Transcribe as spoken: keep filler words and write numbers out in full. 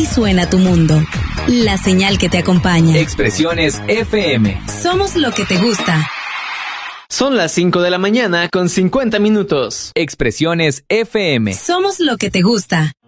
Así suena tu mundo. La señal que te acompaña. Expresiones F M. Somos lo que te gusta. Son las cinco de la mañana con cincuenta minutos. Expresiones F M. Somos lo que te gusta.